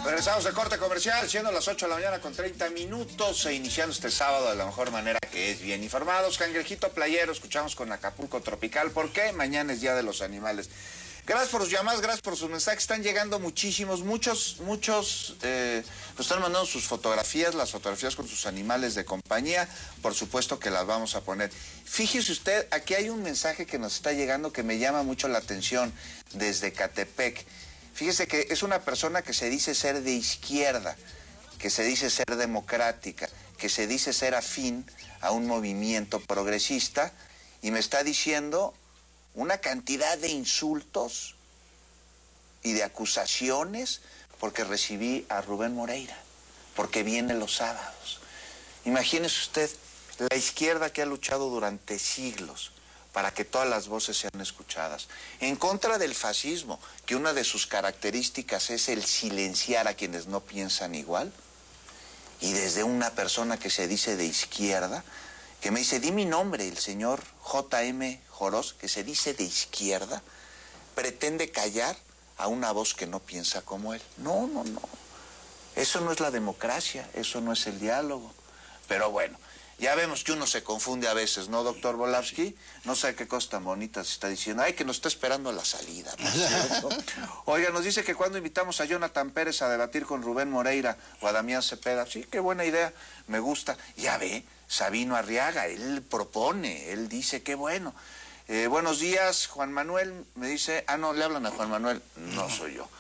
Regresamos de corte comercial, siendo las 8 de la mañana con 30 minutos e iniciando este sábado de la mejor manera, que es bien informados. Cangrejito playero, escuchamos con Acapulco Tropical. ¿Por qué? Mañana es Día de los Animales. Gracias por sus llamadas, gracias por sus mensajes. Están llegando muchos nos están mandando sus fotografías, las fotografías con sus animales de compañía. Por supuesto que las vamos a poner. Fíjese usted, aquí hay un mensaje que nos está llegando que me llama mucho la atención desde Catepec. Fíjese que es una persona que se dice ser de izquierda, que se dice ser democrática, que se dice ser afín a un movimiento progresista, y me está diciendo una cantidad de insultos y de acusaciones porque recibí a Rubén Moreira, porque viene los sábados. Imagínese usted, la izquierda que ha luchado durante siglos para que todas las voces sean escuchadas, en contra del fascismo, que una de sus características es el silenciar a quienes no piensan igual, y desde una persona que se dice de izquierda, que me dice, di mi nombre, el señor J.M. Jorós, que se dice de izquierda, pretende callar a una voz que no piensa como él. No. Eso no es la democracia, eso no es el diálogo. Pero bueno, ya vemos que uno se confunde a veces, ¿no, doctor Volavsky? No sé qué cosa tan bonita se está diciendo. Ay, que nos está esperando a la salida, ¿no es cierto? Oiga, nos dice que cuando invitamos a Jonathan Pérez a debatir con Rubén Moreira o a Damián Cepeda. Sí, qué buena idea, me gusta. Ya ve, Sabino Arriaga, él propone, él dice, qué bueno. Buenos días, Juan Manuel, me dice, no, le hablan a Juan Manuel, no soy yo.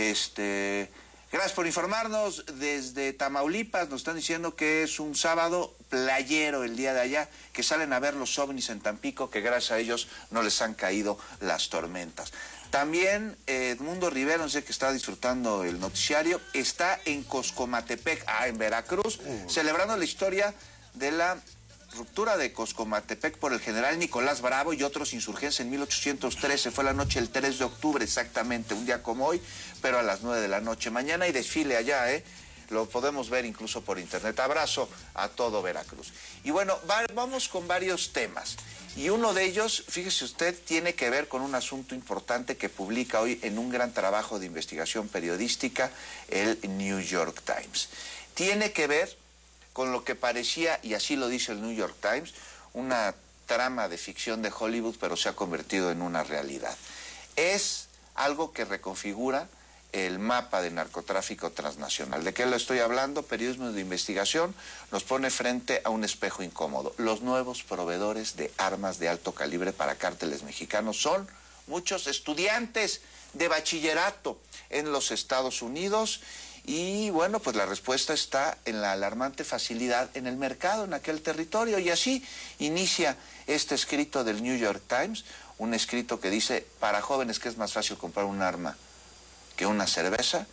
Gracias por informarnos desde Tamaulipas, nos están diciendo que es un sábado playero el día de allá, que salen a ver los ovnis en Tampico, que gracias a ellos no les han caído las tormentas. También Edmundo Rivera, no sé, que está disfrutando el noticiario, está en Coscomatepec, en Veracruz, celebrando la historia de la ruptura de Coscomatepec por el general Nicolás Bravo y otros insurgentes en 1813. Fue la noche del 3 de octubre, exactamente, un día como hoy, pero a las 9 de la noche. Mañana hay desfile allá, lo podemos ver incluso por internet. Abrazo a todo Veracruz. Y bueno, vamos con varios temas. Y uno de ellos, fíjese usted, tiene que ver con un asunto importante que publica hoy en un gran trabajo de investigación periodística el New York Times. Tiene que ver con lo que parecía, y así lo dice el New York Times, una trama de ficción de Hollywood, pero se ha convertido en una realidad. Es algo que reconfigura el mapa de narcotráfico transnacional. ¿De qué le estoy hablando? Periodismo de investigación nos pone frente a un espejo incómodo. Los nuevos proveedores de armas de alto calibre para cárteles mexicanos son muchos estudiantes de bachillerato en los Estados Unidos. Y bueno, pues la respuesta está en la alarmante facilidad en el mercado, en aquel territorio. Y así inicia este escrito del New York Times, un escrito que dice, para jóvenes que es más fácil comprar un arma que una cerveza,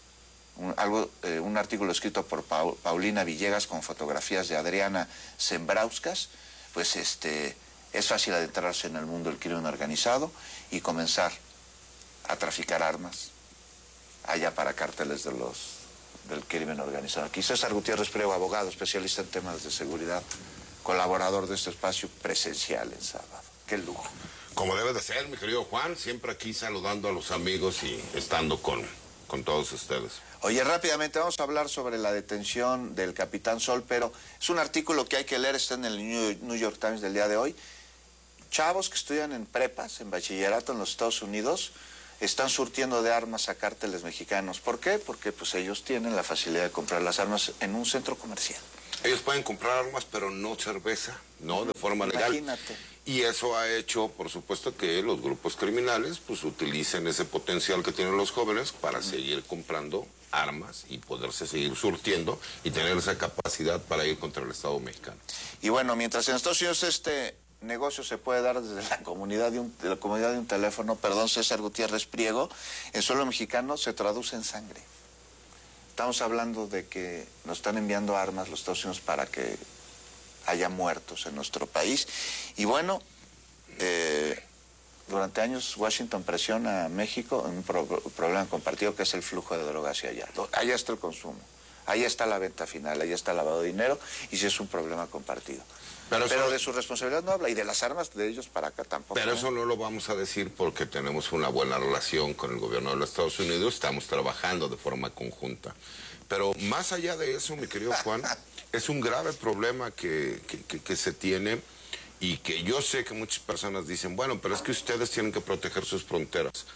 un artículo escrito por Paulina Villegas con fotografías de Adriana Zembrauskas, pues es fácil adentrarse en el mundo del crimen organizado y comenzar a traficar armas allá para cárteles del crimen organizado. Aquí César Gutiérrez Priego, abogado, especialista en temas de seguridad, colaborador de este espacio presencial en sábado. ¡Qué lujo! Como debe de ser, mi querido Juan, siempre aquí saludando a los amigos y estando con todos ustedes. Oye, rápidamente vamos a hablar sobre la detención del Capitán Sol, pero es un artículo que hay que leer, está en el New York Times del día de hoy. Chavos que estudian en prepas, en bachillerato en los Estados Unidos, están surtiendo de armas a cárteles mexicanos. ¿Por qué? Porque pues ellos tienen la facilidad de comprar las armas en un centro comercial. Ellos pueden comprar armas, pero no cerveza, no de forma legal. Imagínate. Y eso ha hecho, por supuesto, que los grupos criminales pues utilicen ese potencial que tienen los jóvenes para seguir comprando armas y poderse seguir surtiendo y tener esa capacidad para ir contra el Estado mexicano. Y bueno, mientras en Estados Unidos este negocio se puede dar desde la comodidad de un teléfono, perdón, César Gutiérrez Priego, en suelo mexicano se traduce en sangre. Estamos hablando de que nos están enviando armas los Estados Unidos para que haya muertos en nuestro país. Y bueno, durante años Washington presiona a México en un problema compartido que es el flujo de droga hacia allá. Allá está el consumo, allá está la venta final, allá está el lavado de dinero y sí es un problema compartido. Pero de su responsabilidad no habla, y de las armas de ellos para acá tampoco. Pero eso no lo vamos a decir porque tenemos una buena relación con el gobierno de los Estados Unidos, estamos trabajando de forma conjunta. Pero más allá de eso, mi querido Juan, es un grave problema que se tiene y que yo sé que muchas personas dicen, bueno, pero es que ustedes tienen que proteger sus fronteras.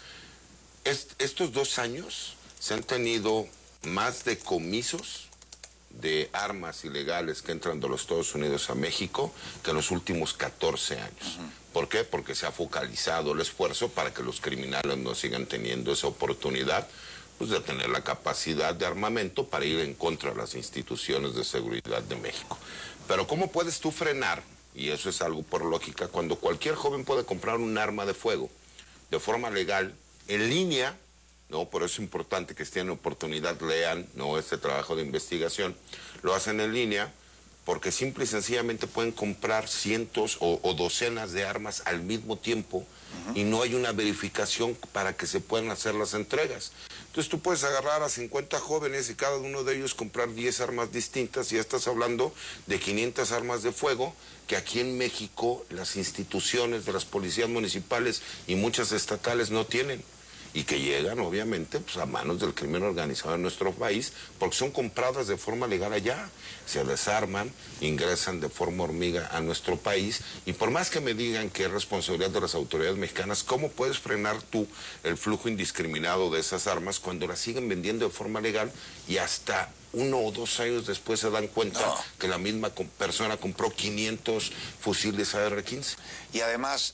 Estos 2 años se han tenido más decomisos de armas ilegales que entran de los Estados Unidos a México que en los últimos 14 años. ¿Por qué? Porque se ha focalizado el esfuerzo para que los criminales no sigan teniendo esa oportunidad, pues, de tener la capacidad de armamento para ir en contra de las instituciones de seguridad de México. Pero ¿cómo puedes tú frenar? Y eso es algo por lógica, cuando cualquier joven puede comprar un arma de fuego de forma legal, en línea, ¿no? Por eso es importante que estén en oportunidad, lean, ¿no?, este trabajo de investigación. Lo hacen en línea porque simple y sencillamente pueden comprar cientos o docenas de armas al mismo tiempo y no hay una verificación para que se puedan hacer las entregas. Entonces tú puedes agarrar a 50 jóvenes y cada uno de ellos comprar 10 armas distintas y ya estás hablando de 500 armas de fuego que aquí en México las instituciones de las policías municipales y muchas estatales no tienen. Y que llegan, obviamente, pues, a manos del crimen organizado en nuestro país, porque son compradas de forma legal allá, se desarman, ingresan de forma hormiga a nuestro país, y por más que me digan que es responsabilidad de las autoridades mexicanas, ¿cómo puedes frenar tú el flujo indiscriminado de esas armas cuando las siguen vendiendo de forma legal y hasta 1 o 2 años después se dan cuenta que la misma persona compró 500 fusiles AR-15? Y además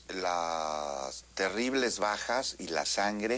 las terribles bajas y la sangre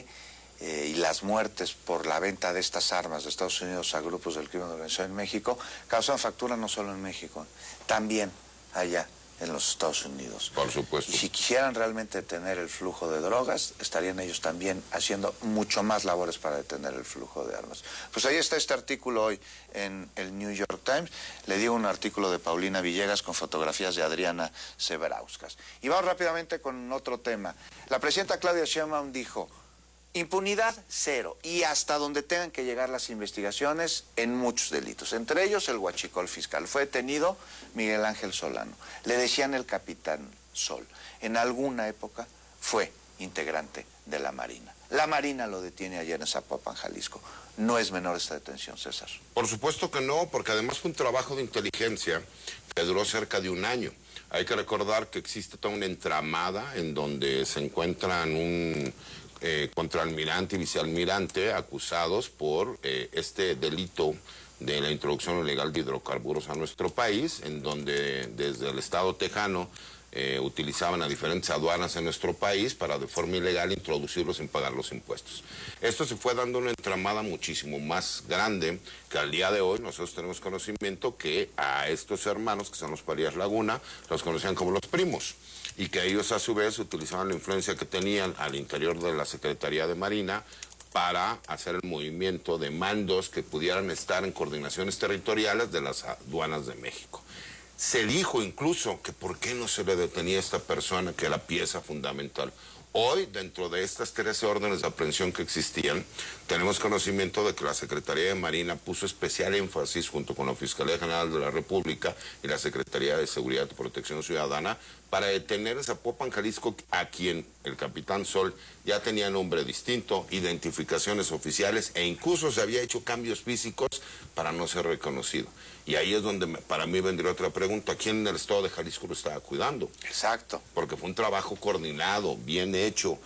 y las muertes por la venta de estas armas de Estados Unidos a grupos del crimen organizado en México causan factura no solo en México, también allá en los Estados Unidos. Por supuesto. Y si quisieran realmente detener el flujo de drogas, estarían ellos también haciendo mucho más labores para detener el flujo de armas. Pues ahí está este artículo hoy en el New York Times. Le digo un artículo de Paulina Villegas con fotografías de Adriana Severauskas. Y vamos rápidamente con otro tema. La presidenta Claudia Sheinbaum dijo: impunidad cero, y hasta donde tengan que llegar las investigaciones en muchos delitos, entre ellos el huachicol fiscal. Fue detenido Miguel Ángel Solano, le decían el Capitán Sol. En alguna época fue integrante de la Marina. La Marina lo detiene ayer en Zapopan, Jalisco. No es menor esta detención, César. Por supuesto que no, porque además fue un trabajo de inteligencia que duró cerca de 1 año. Hay que recordar que existe toda una entramada en donde se encuentran un contraalmirante y vicealmirante acusados por este delito de la introducción ilegal de hidrocarburos a nuestro país, en donde desde el estado tejano utilizaban a diferentes aduanas en nuestro país para de forma ilegal introducirlos sin pagar los impuestos. Esto se fue dando una entramada muchísimo más grande que al día de hoy nosotros tenemos conocimiento que a estos hermanos, que son los Farías Laguna, los conocían como los primos, y que ellos a su vez utilizaban la influencia que tenían al interior de la Secretaría de Marina para hacer el movimiento de mandos que pudieran estar en coordinaciones territoriales de las aduanas de México. Se dijo incluso que por qué no se le detenía a esta persona que era pieza fundamental. Hoy, dentro de estas 13 órdenes de aprehensión que existían, tenemos conocimiento de que la Secretaría de Marina puso especial énfasis junto con la Fiscalía General de la República y la Secretaría de Seguridad y Protección Ciudadana para detener en Zapopan, Jalisco, a quien el Capitán Sol ya tenía nombre distinto, identificaciones oficiales e incluso se había hecho cambios físicos para no ser reconocido. Y ahí es donde para mí vendría otra pregunta: ¿quién en el estado de Jalisco lo estaba cuidando? Exacto. Porque fue un trabajo coordinado, bien hecho.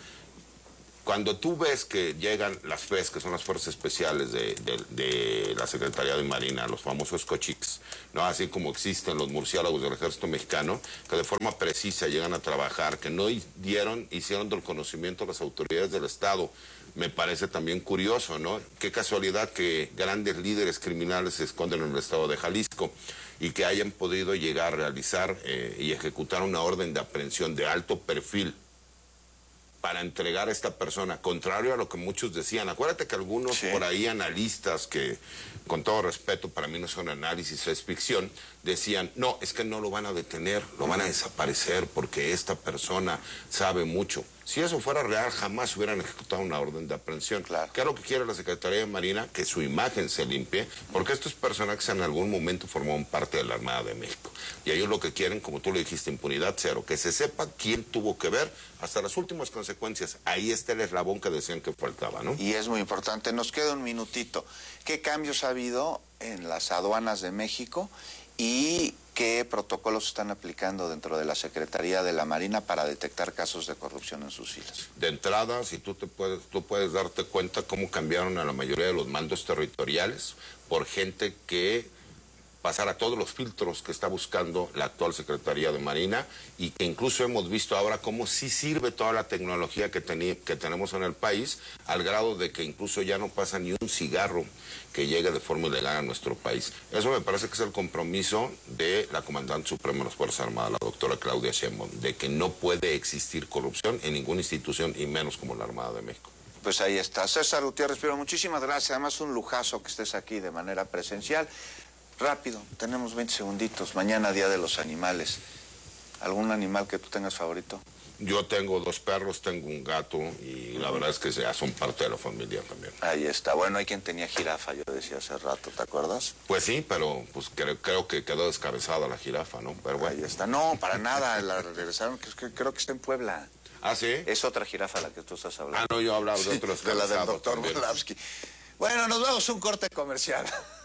Cuando tú ves que llegan las FES, que son las Fuerzas Especiales de la Secretaría de Marina, los famosos cochics, ¿no? Así como existen los murciélagos del Ejército Mexicano, que de forma precisa llegan a trabajar, que no hicieron del conocimiento a las autoridades del Estado. Me parece también curioso, ¿no? Qué casualidad que grandes líderes criminales se esconden en el estado de Jalisco y que hayan podido llegar a realizar y ejecutar una orden de aprehensión de alto perfil para entregar a esta persona, contrario a lo que muchos decían. Acuérdate que algunos por ahí analistas, que con todo respeto para mí no son análisis, es ficción, decían, no, es que no lo van a detener, lo van a desaparecer porque esta persona sabe mucho. Si eso fuera real, jamás hubieran ejecutado una orden de aprehensión. Claro. ¿Qué es lo que quiere la Secretaría de Marina? Que su imagen se limpie, porque estos personajes en algún momento formaron parte de la Armada de México. Y ellos lo que quieren, como tú lo dijiste, impunidad cero, que se sepa quién tuvo que ver hasta las últimas consecuencias. Ahí está el eslabón que decían que faltaba, ¿no? Y es muy importante. Nos queda un minutito. ¿Qué cambios ha habido en las aduanas de México y qué protocolos están aplicando dentro de la Secretaría de la Marina para detectar casos de corrupción en sus filas? De entrada, si tú puedes darte cuenta cómo cambiaron a la mayoría de los mandos territoriales por gente que pasara todos los filtros que está buscando la actual Secretaría de Marina, y que incluso hemos visto ahora cómo sí sirve toda la tecnología que tenemos en el país, al grado de que incluso ya no pasa ni un cigarro que llegue de forma ilegal a nuestro país. Eso me parece que es el compromiso de la Comandante Suprema de las Fuerzas Armadas, la doctora Claudia Sheinbaum, de que no puede existir corrupción en ninguna institución, y menos como la Armada de México. Pues ahí está. César Gutiérrez, pero muchísimas gracias. Además, un lujazo que estés aquí de manera presencial. Rápido, tenemos 20 segunditos. Mañana, Día de los Animales. ¿Algún animal que tú tengas favorito? Yo tengo 2 perros, tengo un gato, y la verdad es que ya son parte de la familia también. Ahí está. Bueno, hay quien tenía jirafa, yo decía hace rato, ¿te acuerdas? Pues sí, pero pues creo que quedó descabezada la jirafa, ¿no? Pero bueno. Ahí está. No, para nada. La regresaron, creo que está en Puebla. ¿Ah, sí? Es otra jirafa la que tú estás hablando. Ah, no, yo hablaba de otros. De la del doctor también. Molavsky. Bueno, nos vamos a un corte comercial.